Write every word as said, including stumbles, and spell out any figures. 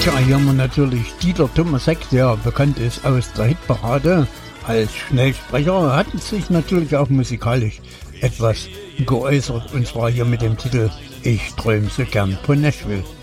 Tja, hier haben wir natürlich Dieter Thomasek, der bekannt ist aus der Hitparade. Als Schnellsprecher hat sich natürlich auch musikalisch etwas geäußert, und zwar hier mit dem Titel Ich träum so gern von Nashville.